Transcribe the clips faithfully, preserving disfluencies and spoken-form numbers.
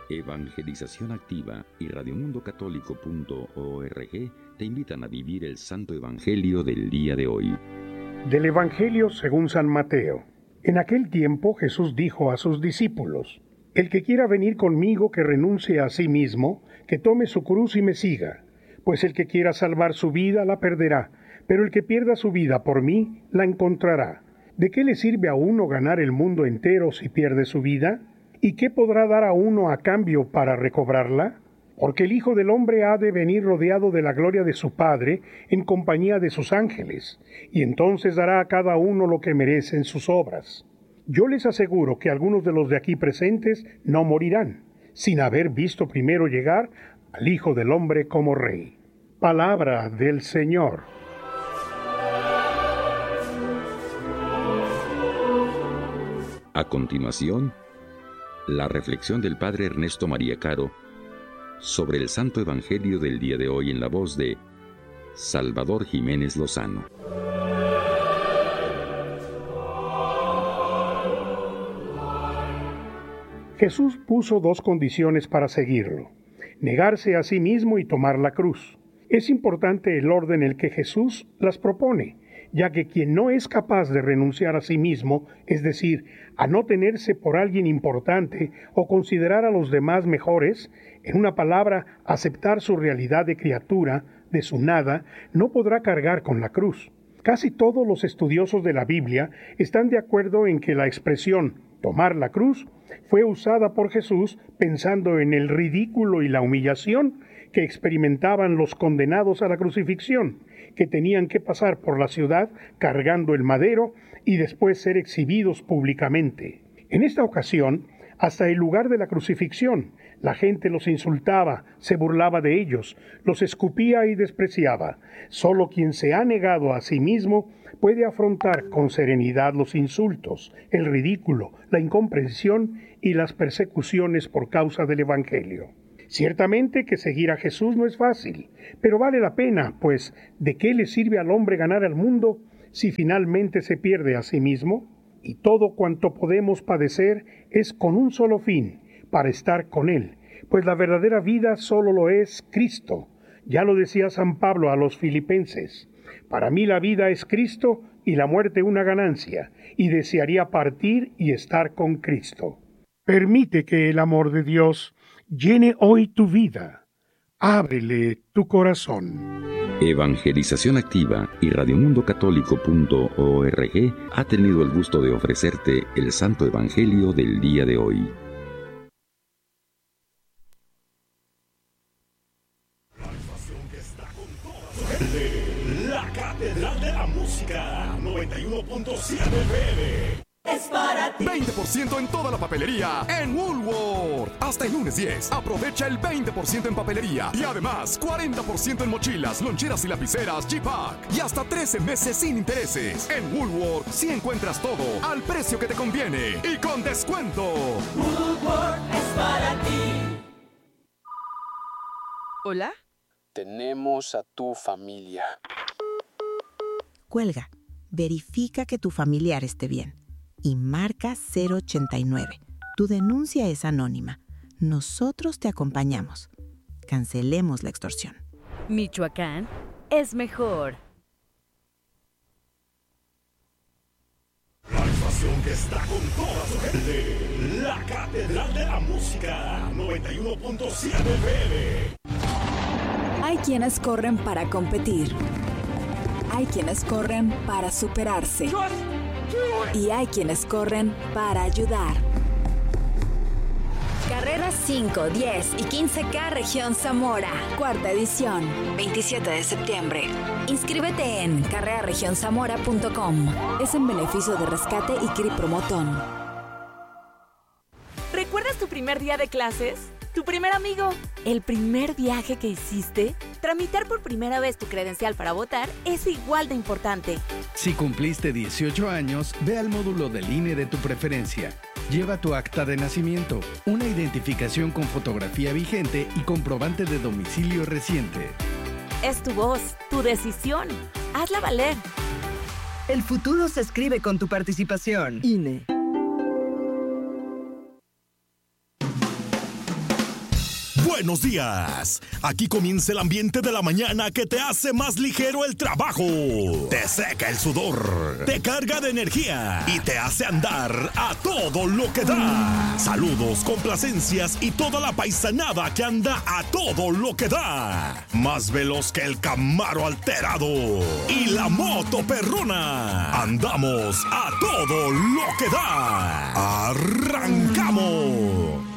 Evangelización Activa y radio mundo católico punto org te invitan a vivir el Santo Evangelio del día de hoy. Del Evangelio según San Mateo. En aquel tiempo Jesús dijo a sus discípulos: El que quiera venir conmigo, que renuncie a sí mismo, que tome su cruz y me siga. Pues el que quiera salvar su vida la perderá, pero el que pierda su vida por mí la encontrará. ¿De qué le sirve a uno ganar el mundo entero si pierde su vida? ¿Y qué podrá dar a uno a cambio para recobrarla? Porque el Hijo del Hombre ha de venir rodeado de la gloria de su Padre en compañía de sus ángeles, y entonces dará a cada uno lo que merecen sus obras. Yo les aseguro que algunos de los de aquí presentes no morirán, sin haber visto primero llegar al Hijo del Hombre como Rey. Palabra del Señor. A continuación, la reflexión del Padre Ernesto María Caro sobre el Santo Evangelio del día de hoy en la voz de Salvador Jiménez Lozano. Jesús puso dos condiciones para seguirlo: negarse a sí mismo y tomar la cruz. Es importante el orden en el que Jesús las propone, ya que quien no es capaz de renunciar a sí mismo, es decir, a no tenerse por alguien importante o considerar a los demás mejores, en una palabra, aceptar su realidad de criatura, de su nada, no podrá cargar con la cruz. Casi todos los estudiosos de la Biblia están de acuerdo en que la expresión tomar la cruz fue usada por Jesús pensando en el ridículo y la humillación que experimentaban los condenados a la crucifixión, que tenían que pasar por la ciudad cargando el madero y después ser exhibidos públicamente. En esta ocasión, hasta el lugar de la crucifixión, la gente los insultaba, se burlaba de ellos, los escupía y despreciaba. Solo quien se ha negado a sí mismo puede afrontar con serenidad los insultos, el ridículo, la incomprensión y las persecuciones por causa del Evangelio. Ciertamente que seguir a Jesús no es fácil, pero vale la pena, pues ¿de qué le sirve al hombre ganar al mundo si finalmente se pierde a sí mismo? Y todo cuanto podemos padecer es con un solo fin, para estar con Él, pues la verdadera vida solo lo es Cristo. Ya lo decía San Pablo a los filipenses: para mí la vida es Cristo y la muerte una ganancia, y desearía partir y estar con Cristo. Permite que el amor de Dios llene hoy tu vida. Ábrele tu corazón. Evangelización Activa y radio mundo católico punto org ha tenido el gusto de ofrecerte el Santo Evangelio del día de hoy. La Catedral de la Música, noventa y uno punto siete F M. Es para ti. veinte por ciento en toda la papelería en Woolworth. Hasta el lunes diez. Aprovecha el veinte por ciento en papelería. Y además, cuarenta por ciento en mochilas, loncheras y lapiceras G-Pack. Y hasta trece meses sin intereses. En Woolworth sí encuentras todo al precio que te conviene y con descuento. Woolworth es para ti. ¿Hola? Tenemos a tu familia. Cuelga. Verifica que tu familiar esté bien. Y marca cero ochenta y nueve. Tu denuncia es anónima. Nosotros te acompañamos. Cancelemos la extorsión. Michoacán es mejor. La estación que está con toda su gente. La Catedral de la Música, noventa y uno punto siete F M. Hay quienes corren para competir. Hay quienes corren para superarse. Y hay quienes corren para ayudar. Carreras cinco, diez y quince K Región Zamora. Cuarta edición, veintisiete de septiembre. Inscríbete en carrera región zamora punto com. Es en beneficio de Rescate y C R I Promotón. ¿Recuerdas tu primer día de clases? ¿Tu primer amigo? ¿El primer viaje que hiciste? Tramitar por primera vez tu credencial para votar es igual de importante. Si cumpliste dieciocho años, ve al módulo del I N E de tu preferencia. Lleva tu acta de nacimiento, una identificación con fotografía vigente y comprobante de domicilio reciente. Es tu voz, tu decisión. Hazla valer. El futuro se escribe con tu participación. I N E. buenos días. Aquí comienza el ambiente de la mañana que te hace más ligero el trabajo. Te seca el sudor, te carga de energía y te hace andar a todo lo que da. Saludos, complacencias y toda la paisanada que anda a todo lo que da. Más veloz que el Camaro alterado y la moto perrona. Andamos a todo lo que da. ¡Arrancamos!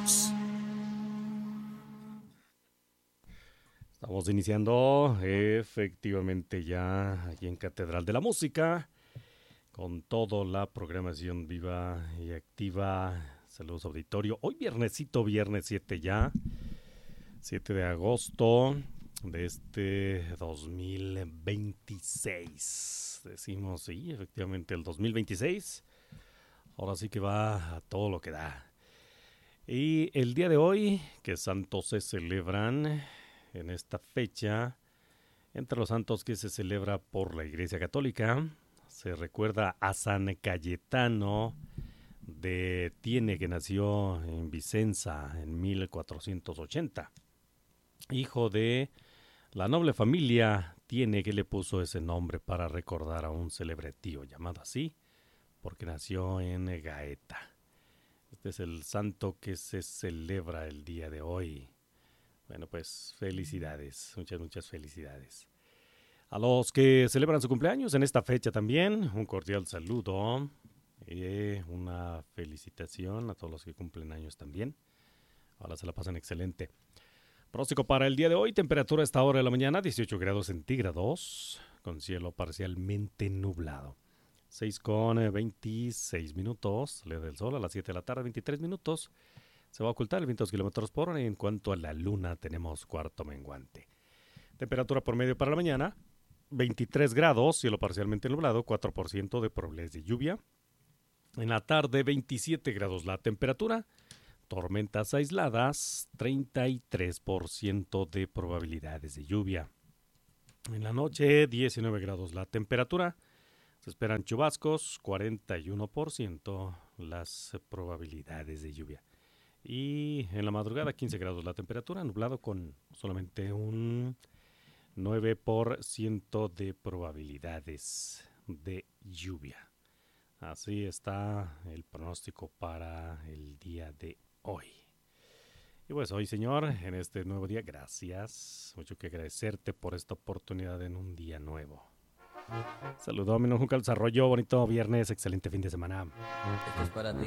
Estamos iniciando efectivamente ya aquí en Catedral de la Música con toda la programación viva y activa. Saludos auditorio. Hoy viernesito, viernes siete ya, siete de agosto de este dos mil veintiséis. Decimos, sí, efectivamente el dos mil veintiséis. Ahora sí que va a todo lo que da. Y el día de hoy, que santos se celebran en esta fecha, entre los santos que se celebra por la Iglesia Católica, se recuerda a San Cayetano de Tiene, que nació en Vicenza en mil cuatrocientos ochenta. Hijo de la noble familia Tiene, que le puso ese nombre para recordar a un célebre tío llamado así, porque nació en Gaeta. Este es el santo que se celebra el día de hoy. Bueno, pues felicidades, muchas, muchas felicidades. A los que celebran su cumpleaños en esta fecha también, un cordial saludo y una felicitación a todos los que cumplen años también. Ahora se la pasan excelente. Pronóstico para el día de hoy, temperatura a esta hora de la mañana, dieciocho grados centígrados, con cielo parcialmente nublado. seis con veintiséis minutos, le da el sol a las siete de la tarde, veintitrés minutos. Se va a ocultar el viento dos kilómetros por hora y en cuanto a la luna tenemos cuarto menguante. Temperatura por medio para la mañana, veintitrés grados, cielo parcialmente nublado, cuatro por ciento de probabilidades de lluvia. En la tarde, veintisiete grados la temperatura, tormentas aisladas, treinta y tres por ciento de probabilidades de lluvia. En la noche, diecinueve grados la temperatura, se esperan chubascos, cuarenta y uno por ciento las probabilidades de lluvia. Y en la madrugada, quince grados la temperatura, nublado con solamente un nueve por ciento de probabilidades de lluvia. Así está el pronóstico para el día de hoy. Y pues hoy, señor, en este nuevo día, gracias. Mucho que agradecerte por esta oportunidad en un día nuevo. Saludos, mi Juncal Desarrollo, bonito viernes, excelente fin de semana. Esto es para ti.